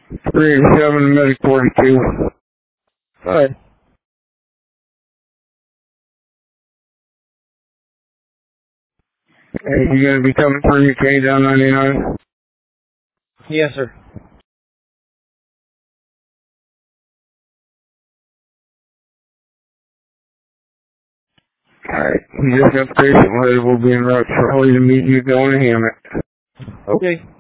387 Medic 42. Alright. Hey, you gonna be coming for UK down 99? Yes, sir. Alright, you just got patient letter. We'll be en route shortly to meet you going to Hammett. Okay.